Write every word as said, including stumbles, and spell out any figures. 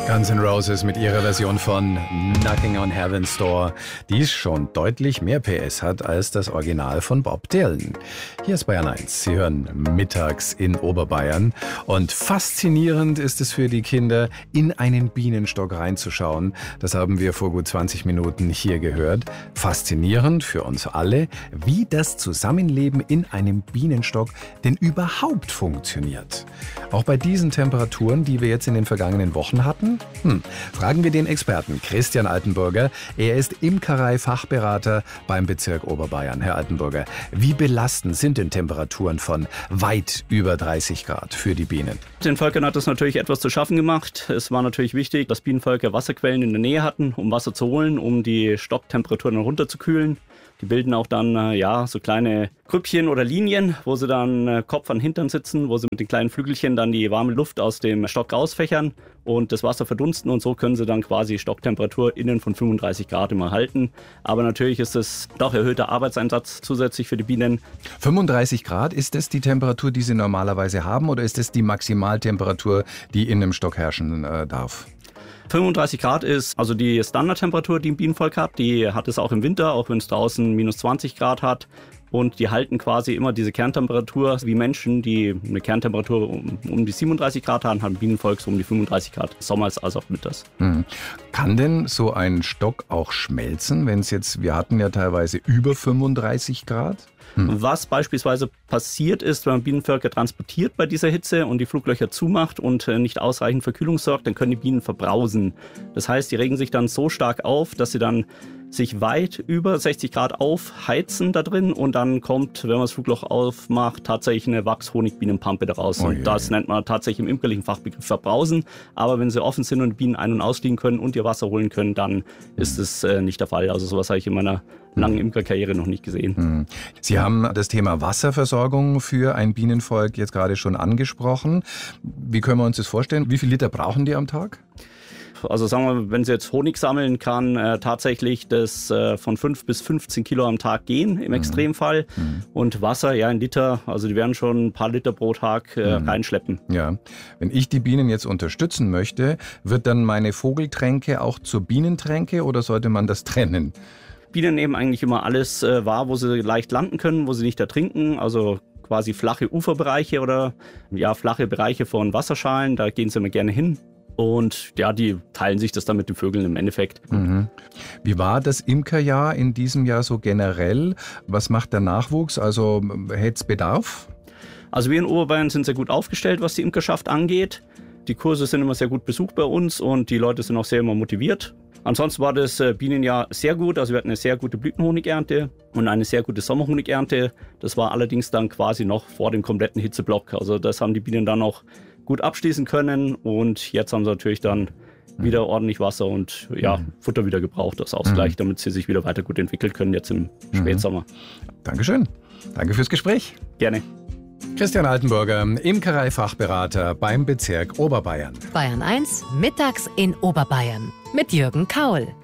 Guns N' Roses mit ihrer Version von Knocking on Heaven's Door, die schon deutlich mehr P S hat als das Original von Bob Dylan. Hier ist Bayern eins. Sie hören mittags in Oberbayern. Und faszinierend ist es für die Kinder, in einen Bienenstock reinzuschauen. Das haben wir vor gut zwanzig Minuten hier gehört. Faszinierend für uns alle, wie das Zusammenleben in einem Bienenstock denn überhaupt funktioniert. Auch bei diesen Temperaturen, die wir jetzt in den vergangenen Wochen hatten, Hm. fragen wir den Experten Christian Altenburger. Er ist Imkerei-Fachberater beim Bezirk Oberbayern. Herr Altenburger, wie belastend sind denn Temperaturen von weit über dreißig Grad für die Bienen? Den Völkern hat das natürlich etwas zu schaffen gemacht. Es war natürlich wichtig, dass Bienenvölker Wasserquellen in der Nähe hatten, um Wasser zu holen, um die Stocktemperaturen runterzukühlen. Die bilden auch dann äh, ja, so kleine Grüppchen oder Linien, wo sie dann äh, Kopf an Hintern sitzen, wo sie mit den kleinen Flügelchen dann die warme Luft aus dem Stock rausfächern und das Wasser verdunsten, und so können sie dann quasi Stocktemperatur innen von fünfunddreißig Grad immer halten. Aber natürlich ist es doch erhöhter Arbeitseinsatz zusätzlich für die Bienen. fünfunddreißig Grad, ist das die Temperatur, die sie normalerweise haben, oder ist das die Maximaltemperatur, die in einem Stock herrschen äh, darf? fünfunddreißig Grad ist also die Standardtemperatur, die ein Bienenvolk hat. Die hat es auch im Winter, auch wenn es draußen minus zwanzig Grad hat. Und die halten quasi immer diese Kerntemperatur wie Menschen, die eine Kerntemperatur um, um die siebenunddreißig Grad haben, haben Bienenvolk so um die fünfunddreißig Grad, sommers als auch mittags. Hm. Kann denn so ein Stock auch schmelzen, wenn es jetzt, wir hatten ja teilweise über fünfunddreißig Grad? Hm. Was beispielsweise passiert ist, wenn man Bienenvölker transportiert bei dieser Hitze und die Fluglöcher zumacht und nicht ausreichend Verkühlung sorgt, dann können die Bienen verbrausen. Das heißt, die regen sich dann so stark auf, dass sie dann sich weit über sechzig Grad aufheizen da drin, und dann kommt, wenn man das Flugloch aufmacht, tatsächlich eine Wachs-Honigbienenpampe daraus. Oh, und yeah. Das nennt man tatsächlich im imkerlichen Fachbegriff Verbrausen. Aber wenn sie offen sind und die Bienen ein- und ausfliegen können und ihr Wasser holen können, dann mhm. ist es äh, nicht der Fall. Also sowas habe ich in meiner langen Imkerkarriere noch nicht gesehen. Sie haben das Thema Wasserversorgung für ein Bienenvolk jetzt gerade schon angesprochen. Wie können wir uns das vorstellen? Wie viel Liter brauchen die am Tag? Also sagen wir, wenn sie jetzt Honig sammeln, kann äh, tatsächlich das äh, von fünf bis fünfzehn Kilo am Tag gehen, im mhm. Extremfall. Mhm. Und Wasser, ja, ein Liter, also die werden schon ein paar Liter pro Tag äh, mhm. reinschleppen. Ja, wenn ich die Bienen jetzt unterstützen möchte, wird dann meine Vogeltränke auch zur Bienentränke, oder sollte man das trennen? Bienen nehmen eigentlich immer alles äh, wahr, wo sie leicht landen können, wo sie nicht ertrinken. Also quasi flache Uferbereiche oder ja, flache Bereiche von Wasserschalen, da gehen sie immer gerne hin. Und ja, die teilen sich das dann mit den Vögeln im Endeffekt. Mhm. Wie war das Imkerjahr in diesem Jahr so generell? Was macht der Nachwuchs? Also hätte es Bedarf? Also wir in Oberbayern sind sehr gut aufgestellt, was die Imkerschaft angeht. Die Kurse sind immer sehr gut besucht bei uns und die Leute sind auch sehr immer motiviert. Ansonsten war das Bienenjahr sehr gut. Also wir hatten eine sehr gute Blütenhonigernte und eine sehr gute Sommerhonigernte. Das war allerdings dann quasi noch vor dem kompletten Hitzeblock. Also das haben die Bienen dann auch gut abschließen können, und jetzt haben sie natürlich dann wieder ordentlich Wasser und ja, Futter wieder gebraucht, das Ausgleich, damit sie sich wieder weiter gut entwickeln können jetzt im Spätsommer. Dankeschön. Danke fürs Gespräch. Gerne. Christian Altenburger, Imkerei-Fachberater beim Bezirk Oberbayern. Bayern eins, mittags in Oberbayern mit Jürgen Kaul.